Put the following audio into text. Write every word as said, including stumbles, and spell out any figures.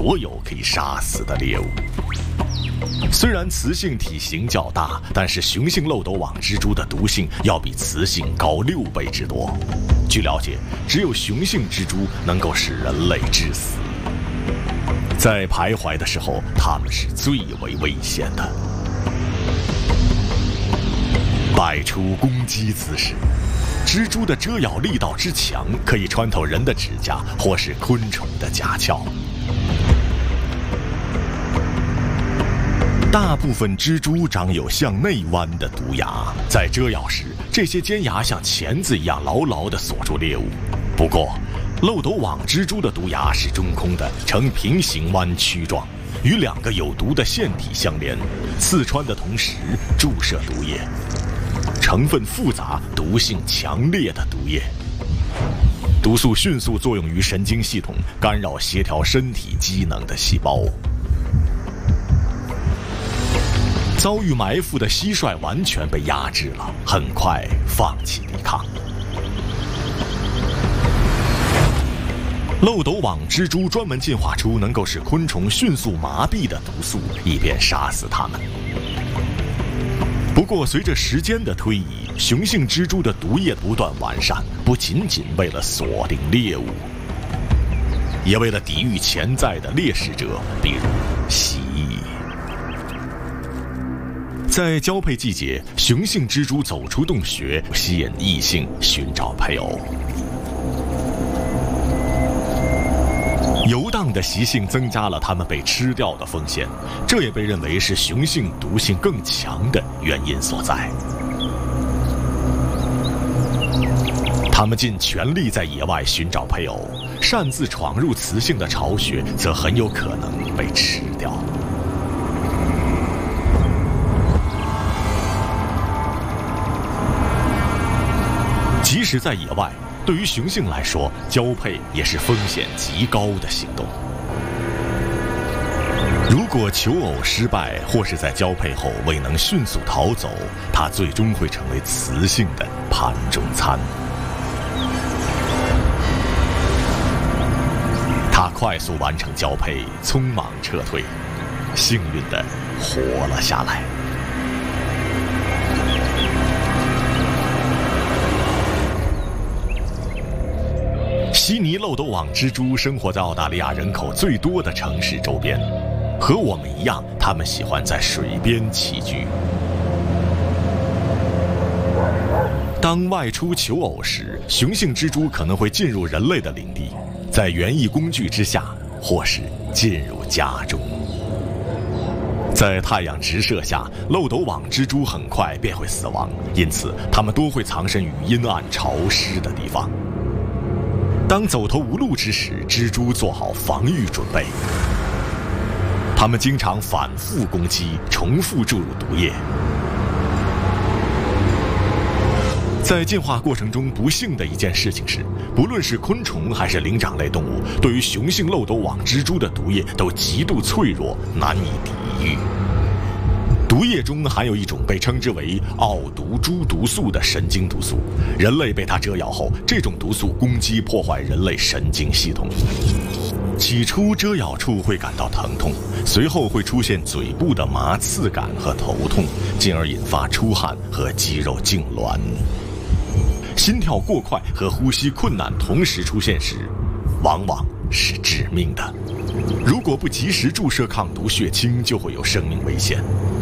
所有可以杀死的猎物。虽然雌性体型较大，但是雄性漏斗网蜘蛛的毒性要比雌性高六倍之多。据了解，只有雄性蜘蛛能够使人类致死。在徘徊的时候，它们是最为危险的。摆出攻击姿势，蜘蛛的蛰咬力道之强，可以穿透人的指甲或是昆虫的甲壳。大部分蜘蛛长有向内弯的毒牙，在蛰咬时，这些尖牙像钳子一样牢牢地锁住猎物。不过，漏斗网蜘蛛的毒牙是中空的，呈平行弯曲状，与两个有毒的腺体相连，刺穿的同时注射毒液，成分复杂、毒性强烈的毒液。毒素迅速作用于神经系统，干扰协调身体机能的细胞。遭遇埋伏的蟋蟀完全被压制了，很快放弃抵抗。漏斗网蜘蛛专门进化出能够使昆虫迅速麻痹的毒素，以便杀死它们。不过，随着时间的推移，雄性蜘蛛的毒液不断完善，不仅仅为了锁定猎物，也为了抵御潜在的猎食者，比如蜥蜴。在交配季节，雄性蜘蛛走出洞穴，吸引异性寻找配偶。游荡的习性增加了它们被吃掉的风险，这也被认为是雄性毒性更强的原因所在。它们尽全力在野外寻找配偶，擅自闯入雌性的巢穴，则很有可能被吃掉。即使在野外，对于雄性来说，交配也是风险极高的行动。如果求偶失败，或是在交配后未能迅速逃走，它最终会成为雌性的盘中餐。它快速完成交配，匆忙撤退，幸运地活了下来。悉尼漏斗网蜘蛛生活在澳大利亚人口最多的城市周边，和我们一样，它们喜欢在水边栖居。当外出求偶时，雄性蜘蛛可能会进入人类的领地，在园艺工具之下，或是进入家中。在太阳直射下，漏斗网蜘蛛很快便会死亡，因此它们都会藏身于阴暗潮湿的地方。当走投无路之时，蜘蛛做好防御准备。它们经常反复攻击，重复注入毒液。在进化过程中，不幸的一件事情是，不论是昆虫还是灵长类动物，对于雄性漏斗网蜘蛛的毒液都极度脆弱，难以抵御。毒液中含有一种被称之为奥毒株毒素的神经毒素，人类被它蛰咬后，这种毒素攻击破坏人类神经系统。起初蛰咬处会感到疼痛，随后会出现嘴部的麻刺感和头痛，进而引发出汗和肌肉痉挛。心跳过快和呼吸困难同时出现时，往往是致命的。如果不及时注射抗毒血清，就会有生命危险。